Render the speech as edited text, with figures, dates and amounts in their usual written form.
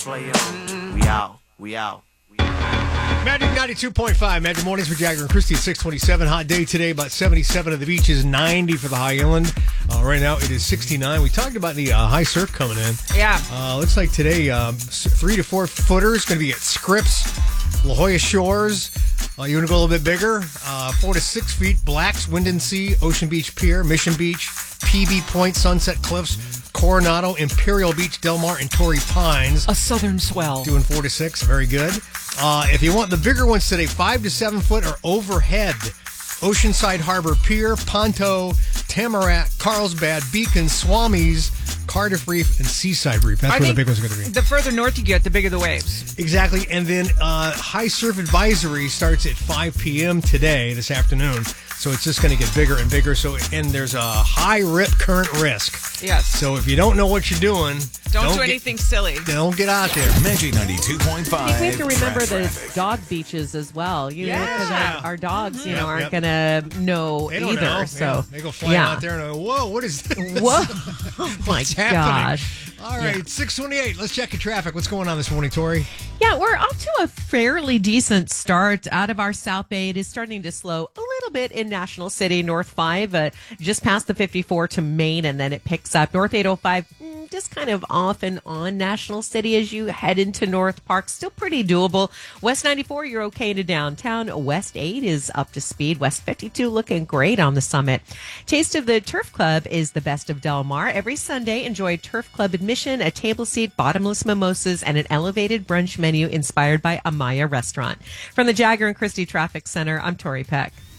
We out. We out. Magic 92.5, Magic Mornings with Jagger and Christy at 627. Hot day today, about 77 at the beaches, 90 for the high inland. Right now it is 69. We talked about the high surf coming in. Yeah. Looks like today 3 to 4 footers going to be at Scripps, La Jolla Shores. You want to go a little bit bigger? 4 to 6 feet, Blacks, Wind and Sea, Ocean Beach Pier, Mission Beach, PB Point, Sunset Cliffs, Coronado, Imperial Beach, Del Mar, and Torrey Pines. A southern swell. Doing 4 to 6. Very good. If you want the bigger ones today, 5 to 7 foot or overhead, Oceanside Harbor Pier, Ponto, Tamarack, Carlsbad, Beacon, Swamis, Cardiff Reef, and Seaside Reef. That's where the big ones are going to be. The further north you get, the bigger the waves. Exactly. And then high surf advisory starts at 5 p.m. today, this afternoon. So it's just going to get bigger and bigger. And there's a high rip current risk. Yes. So if you don't know what you're doing, don't do anything silly. Don't get out there. Magic 92.5. I think we have to remember the dog beaches as well. Because our dogs, aren't going to know They don't either. know. So Yeah. They go flying out there and go, whoa, what is this? Whoa. Oh, my What's happening? gosh. All right, 628. Let's check the traffic. What's going on this morning, Tori? Yeah, we're off to a fairly decent start out of our South Bay. It is starting to slow a little bit in National City, North 5, just past the 54 to Main, and then it picks up. North 805, just kind of off and on National City as you head into North Park. Still pretty doable. West 94, you're okay into downtown. West 8 is up to speed. West 52 looking great on the summit. Taste of the Turf Club is the best of Del Mar. Every Sunday, enjoy Turf Club admission, a table seat, bottomless mimosas, and an elevated brunch menu inspired by Amaya Restaurant. From the Jagger and Christie Traffic Center, I'm Tori Peck.